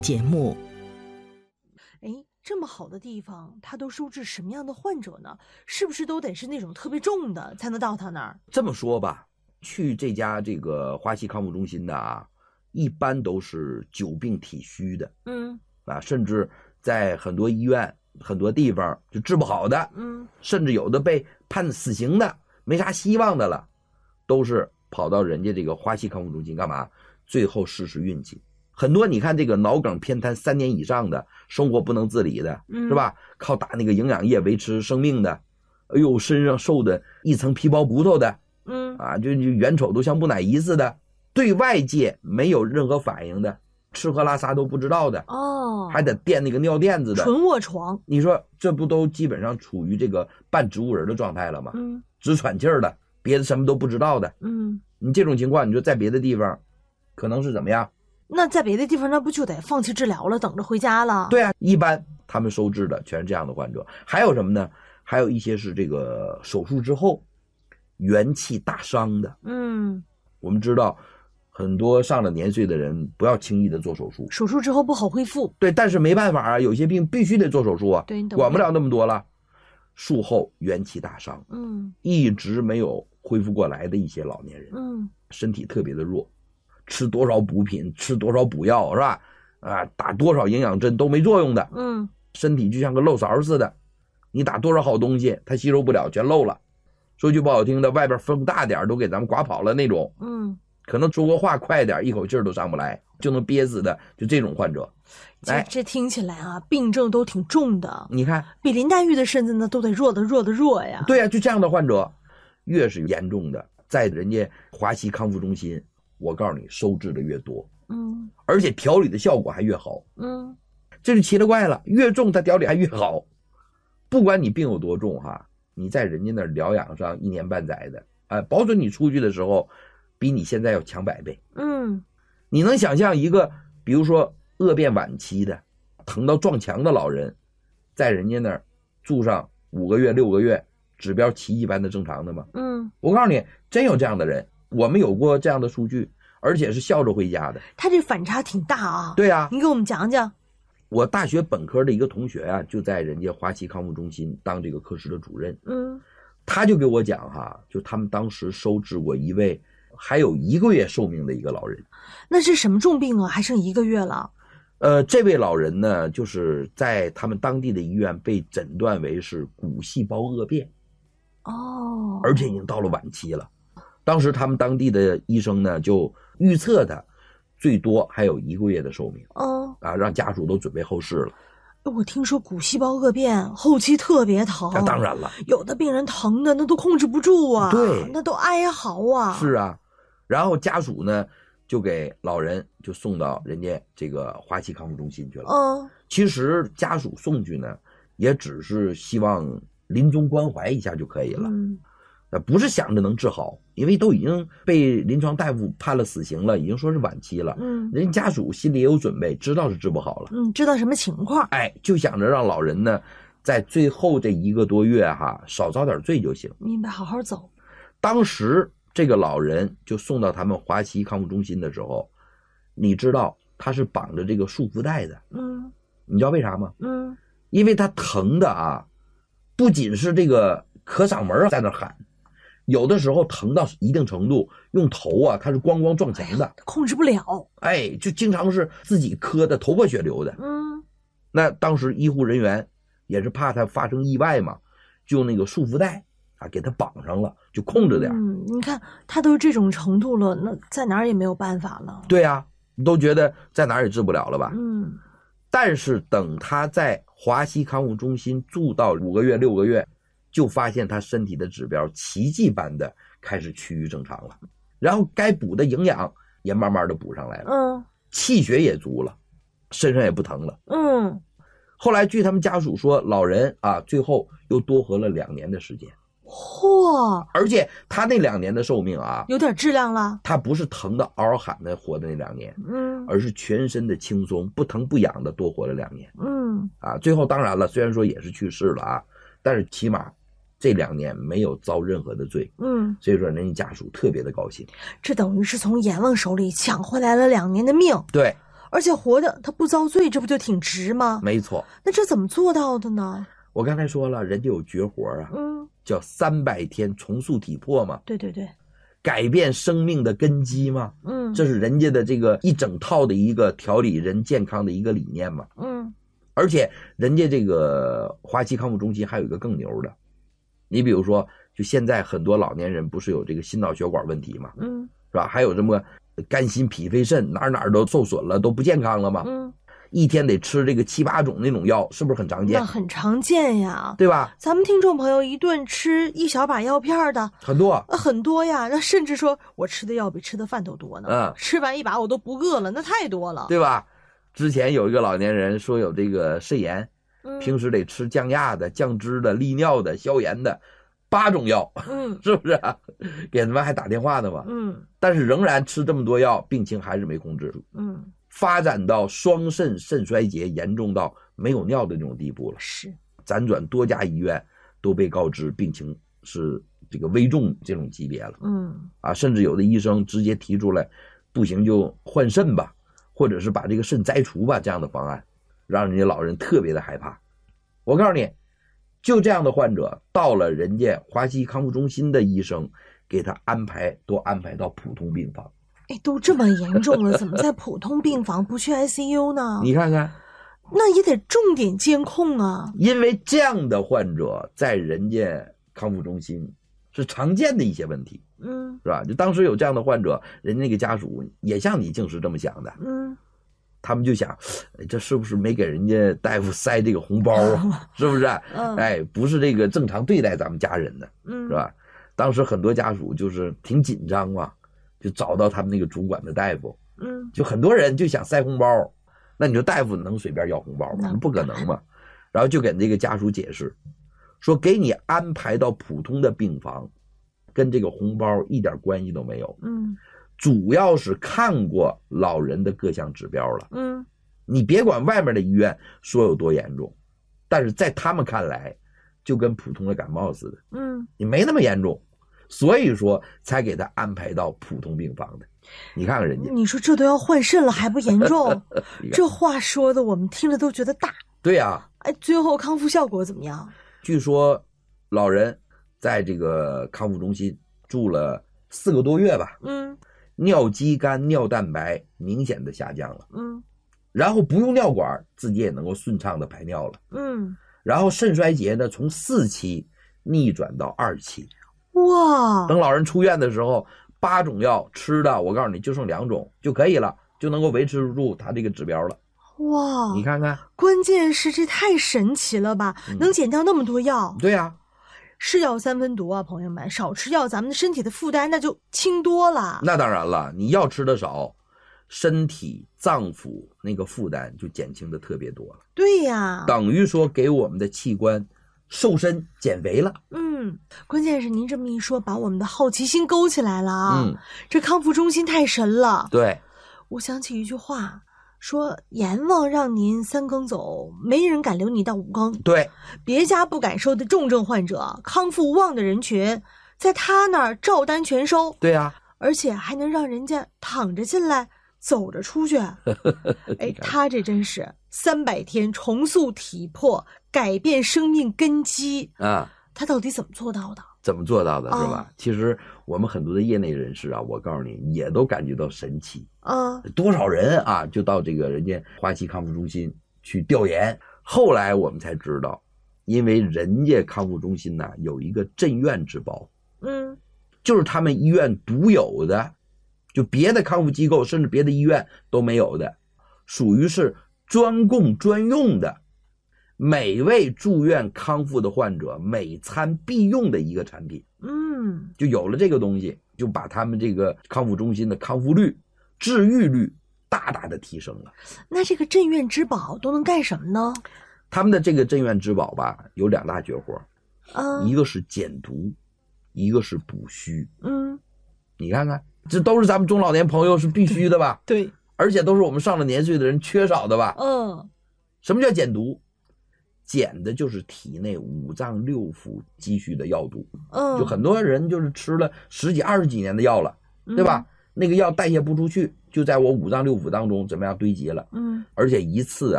节目。 这么好的地方，他都收治什么样的患者呢？是不是都得是那种特别重的才能到他那儿？ 这么说吧，去这家这个华西康复中心的啊，一般都是久病体虚的，甚至在很多医院、很多地方就治不好的，甚至有的被判死刑的，没啥希望的了，都是跑到人家这个华西康复中心干嘛？最后试试运气。很多你看这个脑梗偏瘫3年以上的，生活不能自理的，是吧？靠打那个营养液维持生命的，身上瘦的一层皮包骨头的，就眼瞅都像木乃伊似的，对外界没有任何反应的，吃喝拉撒都不知道的，还得垫那个尿垫子的， 纯卧床。 你说这不都基本上处于这个半植物人的状态了吗？只喘气儿的，别的什么都不知道的。你这种情况，你说在别的地方可能是怎么样？ 那在别的地方，那不就得放弃治疗了，等着回家了？ 对啊，一般他们收治的全是这样的患者。还有什么呢？还有一些是这个手术之后元气大伤的。我们知道很多上了年岁的人不要轻易的做手术， 手术之后不好恢复。 对，但是没办法啊，有些病必须得做手术啊， 对， 管不了那么多了。术后元气大伤，一直没有恢复过来的一些老年人，身体特别的弱。吃多少补品，吃多少补药，是吧？打多少营养针都没作用的。身体就像个漏勺似的，你打多少好东西，它吸收不了，全漏了。说句不好听的，外边风大点都给咱们刮跑了那种。可能说个话快点，一口气都上不来，就能憋死的，就这种患者。 这听起来啊，病症都挺重的。 你看， 比林黛玉的身子呢，都得弱呀。 对呀，就这样的患者，越是严重的，在人家华西康复中心。我告诉你，收治的越多，而且调理的效果还越好，这就奇了怪了，越重它调理还越好。不管你病有多重哈，你在人家那儿疗养上1年半载的，保准你出去的时候，比你现在要强100倍。你能想象一个，比如说恶变晚期的，疼到撞墙的老人，在人家那儿住上5个月、6个月，指标奇迹般的正常的吗？我告诉你，真有这样的人。我们有过这样的数据，而且是笑着回家的。 他这反差挺大啊。 对啊， 你给我们讲讲。 我大学本科的一个同学啊，就在人家华西康复中心当这个科室的主任。他就给我讲哈，就他们当时收治过一位还有1个月寿命的一个老人。 那是什么重病啊？还剩1个月了？ 这位老人呢，就是在他们当地的医院被诊断为是骨细胞恶变。而且已经到了晚期了。当时他们当地的医生呢，就预测他最多还有1个月的寿命，让家属都准备后事了。 我听说骨细胞恶变后期特别疼， 那当然了， 有的病人疼的那都控制不住啊， 对， 那都哀嚎啊。 是啊，然后家属呢就给老人就送到人家这个华西康复中心去了。其实家属送去呢，也只是希望临终关怀一下就可以了。不是想着能治好，因为都已经被临床大夫判了死刑了，已经说是晚期了。人家属心里也有准备，知道是治不好了。 知道什么情况。 就想着让老人呢，在最后这1个多月少遭点罪就行。 明白，好好走。 当时这个老人就送到他们华西康复中心的时候，你知道他是绑着这个束缚带的。你知道为啥吗？因为他疼的不仅是这个咳嗓门在那喊。有的时候疼到一定程度，用头他是咣咣撞墙的， 控制不了。 就经常是自己磕的头破血流的。那当时医护人员也是怕他发生意外嘛，就用那个束缚带给他绑上了，就控制点。 你看他都这种程度了，那在哪儿也没有办法了。 对啊，都觉得在哪儿也治不了了吧。但是等他在华西康复中心住到5个月、6个月。就发现他身体的指标奇迹般的开始趋于正常了，然后该补的营养也慢慢的补上来了，气血也足了，身上也不疼了。后来据他们家属说，老人最后又多活了2年的时间。而且他那2年的寿命有点质量了。 他不是疼的嗷嗷喊的活的那2年，而是全身的轻松，不疼不痒的多活了2年。最后当然了，虽然说也是去世了但是起码这2年没有遭任何的罪。所以说人家家属特别的高兴。 这等于是从阎王手里抢回来了2年的命。 对， 而且活的他不遭罪，这不就挺值吗？ 没错。 那这怎么做到的呢？ 我刚才说了，人家有绝活啊，叫300天重塑体魄嘛。 对对对， 改变生命的根基嘛。这是人家的这个一整套的一个调理人健康的一个理念嘛。而且人家这个华西康复中心还有一个更牛的，你比如说，就现在很多老年人不是有这个心脑血管问题嘛，是吧？还有这么肝心脾肺肾哪儿都受损了，都不健康了嘛。一天得吃这个7、8种那种药，是不是很常见？ 那很常见呀， 对吧？ 咱们听众朋友一顿吃一小把药片的很多， 很多呀。那甚至说我吃的药比吃的饭都多呢。吃完一把我都不饿了，那太多了， 对吧？之前有一个老年人说有这个肾炎，平时得吃降压的、降脂的、利尿的、消炎的8种药，是不是啊？给他们还打电话呢嘛。但是仍然吃这么多药，病情还是没控制住。发展到双肾肾衰竭，严重到没有尿的这种地步了。 是， 辗转多家医院都被告知病情是这个危重这种级别了。甚至有的医生直接提出来，不行就换肾吧，或者是把这个肾摘除吧，这样的方案，让人家老人特别的害怕。我告诉你，就这样的患者到了人家华西康复中心的医生给他都安排到普通病房。 都这么严重了，怎么在普通病房不去 ICU 呢？ 你看看， 那也得重点监控啊。 因为这样的患者在人家康复中心是常见的一些问题，是吧？就当时有这样的患者，人家那个家属也像你净是这么想的，他们就想，这是不是没给人家大夫塞这个红包啊？是不是？不是这个正常对待咱们家人的，是吧？当时很多家属就是挺紧张嘛。就找到他们那个主管的大夫，就很多人就想塞红包，那你说大夫能随便要红包吗？不可能嘛。然后就给这个家属解释，说给你安排到普通的病房，跟这个红包一点关系都没有。主要是看过老人的各项指标了。你别管外面的医院说有多严重，但是在他们看来，就跟普通的感冒似的。你没那么严重。所以说才给他安排到普通病房的。你看看人家， 你说这都要换肾了还不严重？这话说的我们听了都觉得大。 对呀。 最后康复效果怎么样？ 据说老人在这个康复中心住了4个多月吧。尿肌酐、尿蛋白明显的下降了。然后不用尿管，自己也能够顺畅的排尿了。然后肾衰竭呢，从4期逆转到2期。 哇！ 等老人出院的时候，8种药吃的，我告诉你就剩2种就可以了，就能够维持住他这个指标了。 哇！ 你看看， 关键是这太神奇了吧，能减掉那么多药。 对呀。 是药3分毒啊，朋友们，少吃药，咱们的身体的负担那就轻多了。 那当然了，你药吃的少，身体脏腑那个负担就减轻的特别多了。 对呀， 等于说给我们的器官瘦身减肥了。 关键是您这么一说，把我们的好奇心勾起来了啊。这康复中心太神了。 对， 我想起一句话，说阎王让您3更走，没人敢留你到5更。 对， 别家不敢收的重症患者，康复旺的人群，在他那儿照单全收。 对呀， 而且还能让人家躺着进来，走着出去。他这真是300天重塑体魄，改变生命根基啊！ 他到底怎么做到的？ 怎么做到的，是吧？其实我们很多的业内人士啊，我告诉你，也都感觉到神奇啊！多少人啊，就到这个人家华西康复中心去调研。后来我们才知道，因为人家康复中心呢有一个镇院之宝，就是他们医院独有的，就别的康复机构甚至别的医院都没有的，属于是专供专用的。每位住院康复的患者每餐必用的一个产品。就有了这个东西，就把他们这个康复中心的康复率、治愈率大大的提升了。 那这个镇院之宝都能干什么呢？ 他们的这个镇院之宝吧，有2大绝活，一个是减毒，一个是补虚。你看看，这都是咱们中老年朋友是必须的吧？ 对， 而且都是我们上了年岁的人缺少的吧？什么叫减毒？减的就是体内5脏6腑积蓄的药毒。就很多人就是吃了10几20几年的药了，对吧？ 那个药代谢不出去，就在我五脏六腑当中怎么样堆积了，而且一次